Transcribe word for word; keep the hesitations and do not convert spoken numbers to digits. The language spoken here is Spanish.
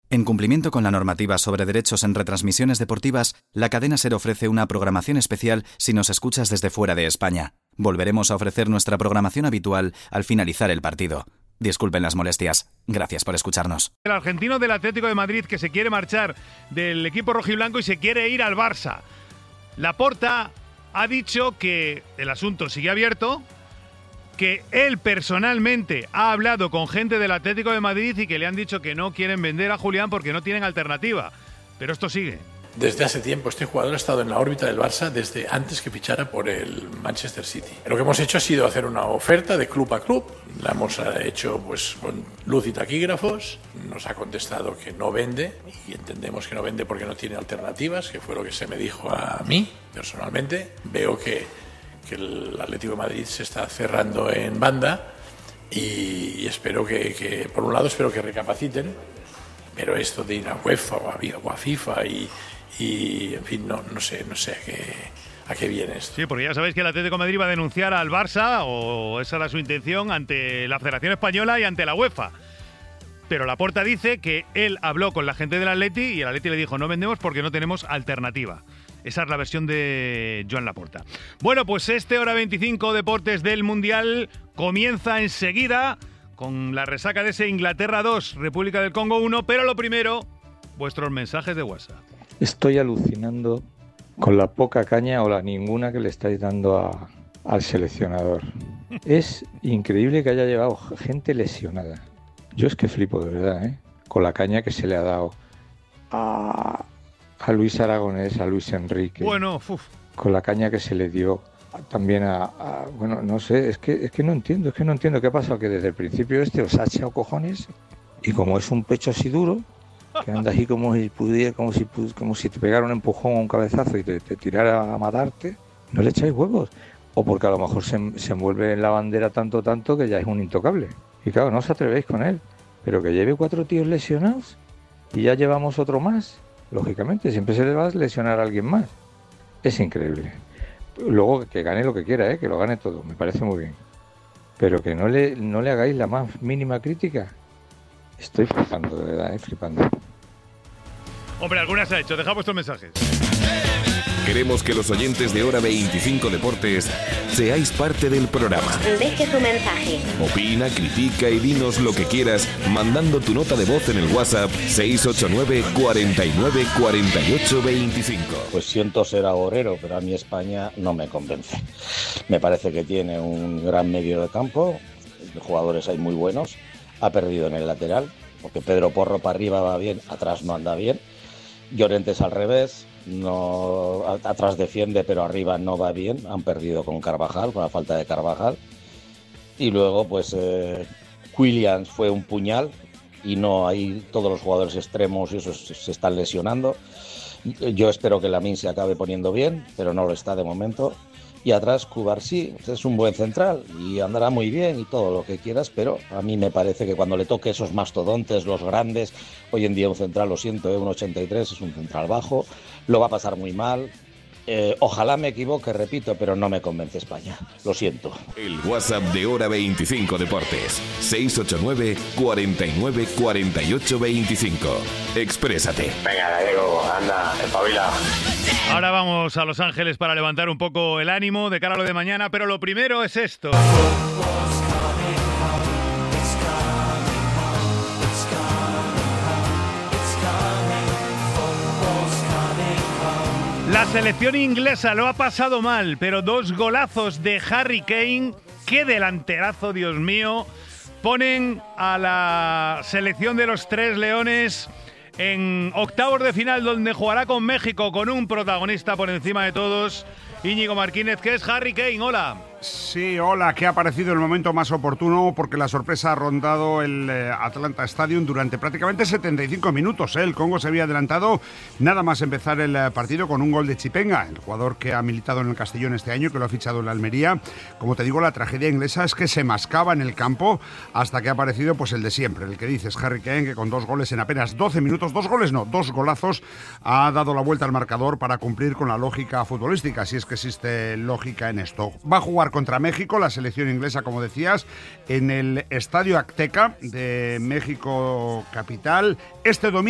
En cumplimiento con la normativa sobre derechos en retransmisiones deportivas, la cadena SER ofrece una programación especial si nos escuchas desde fuera de España. Volveremos a ofrecer nuestra programación habitual al finalizar el partido. Disculpen las molestias. Gracias por escucharnos. El argentino del Atlético de Madrid que se quiere marchar del equipo rojiblanco y se quiere ir al Barça. Laporta ha dicho que el asunto sigue abierto, que él personalmente ha hablado con gente del Atlético de Madrid y que le han dicho que no quieren vender a Julián porque no tienen alternativa. Pero esto sigue. Desde hace tiempo este jugador ha estado en la órbita del Barça desde antes que fichara por el Manchester City. Lo que hemos hecho ha sido hacer una oferta de club a club. La hemos hecho pues con luz y taquígrafos. Nos ha contestado que no vende y entendemos que no vende porque no tiene alternativas, que fue lo que se me dijo a mí personalmente. Veo que, que el Atlético de Madrid se está cerrando en banda y, y espero que, que, por un lado, espero que recapaciten. Pero esto de ir a UEFA o a FIFA y... Y, en fin, no, no sé, no sé a qué, a qué viene esto. Sí, porque ya sabéis que el Atlético de Madrid va a denunciar al Barça, o esa era su intención, ante la Federación Española y ante la UEFA. Pero Laporta dice que él habló con la gente del Atleti y el Atleti le dijo no vendemos porque no tenemos alternativa. Esa es la versión de Joan Laporta. Bueno, pues este Hora veinticinco Deportes del Mundial comienza enseguida con la resaca de ese Inglaterra dos, República del Congo uno, pero lo primero, vuestros mensajes de WhatsApp. Estoy alucinando con la poca caña o la ninguna que le estáis dando a, al seleccionador. Es increíble que haya llevado gente lesionada. Yo es que flipo de verdad, ¿eh? Con la caña que se le ha dado a, a Luis Aragonés, a Luis Enrique. Bueno, uf. Con la caña que se le dio también a, a... Bueno, no sé, es que, es que no entiendo, es que no entiendo qué ha pasado, que desde el principio este os ha echado cojones y como es un pecho así duro... que anda así como si pudiera, como si, como si te pegara un empujón o un cabezazo y te, te tirara a matarte, no le echáis huevos. O porque a lo mejor se, se envuelve en la bandera tanto, tanto que ya es un intocable. Y claro, no os atrevéis con él. Pero que lleve cuatro tíos lesionados y ya llevamos otro más. Lógicamente, siempre se le va a lesionar a alguien más. Es increíble. Luego que gane lo que quiera, ¿eh? Que lo gane todo, me parece muy bien. Pero que no le, no le hagáis la más mínima crítica. Estoy flipando, de verdad, ¿eh? Flipando. Hombre, algunas se ha hecho. Dejad vuestros mensajes. Queremos que los oyentes de Hora veinticinco Deportes seáis parte del programa. Deje su mensaje. Opina, critica y dinos lo que quieras mandando tu nota de voz en el WhatsApp seis ocho nueve, cuarenta y nueve, cuarenta y ocho, veinticinco. Pues siento ser agorero, pero a mí España no me convence. Me parece que tiene un gran medio de campo, jugadores hay muy buenos. Ha perdido en el lateral, porque Pedro Porro para arriba va bien, atrás no anda bien. Llorentes al revés, no, atrás defiende, pero arriba no va bien. Han perdido con Carvajal, con la falta de Carvajal. Y luego, pues, eh, Williams fue un puñal y no hay todos los jugadores extremos y esos se están lesionando. Yo espero que Lamine se acabe poniendo bien, pero no lo está de momento. Y atrás Cubarsí es un buen central y andará muy bien y todo lo que quieras, pero a mí me parece que cuando le toque esos mastodontes, los grandes, hoy en día un central, lo siento, ¿eh? un ochenta y tres es un central bajo, lo va a pasar muy mal. Eh, ojalá me equivoque, repito, pero no me convence España. Lo siento. El WhatsApp de Hora veinticinco Deportes. seis ocho nueve, cuarenta y nueve, cuarenta y ocho, veinticinco. Exprésate. Venga, Gallego, anda, espabila. Ahora vamos a Los Ángeles para levantar un poco el ánimo de cara a lo de mañana, pero lo primero es esto. La selección inglesa lo ha pasado mal, pero dos golazos de Harry Kane, qué delanterazo, Dios mío, ponen a la selección de los Tres Leones en octavos de final, donde jugará con México, con un protagonista por encima de todos, Íñigo Martínez, que es Harry Kane. Hola. Sí, hola, que ha aparecido el momento más oportuno porque la sorpresa ha rondado el eh, Atlanta Stadium durante prácticamente setenta y cinco minutos. ¿eh? El Congo se había adelantado nada más empezar el eh, partido con un gol de Chipenga, el jugador que ha militado en el Castellón este año, que lo ha fichado en la Almería. Como te digo, la tragedia inglesa es que se mascaba en el campo hasta que ha aparecido pues el de siempre, el que dices, Harry Kane, que con dos goles en apenas doce minutos, dos goles no, dos golazos, ha dado la vuelta al marcador para cumplir con la lógica futbolística, si es que existe lógica en esto. Va a jugar contra México, la selección inglesa, como decías, en el Estadio Azteca de México capital este domingo.